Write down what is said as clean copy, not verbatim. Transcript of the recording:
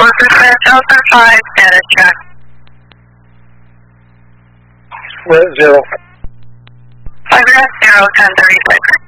Open 5, status check. 0. 5 0, 1036.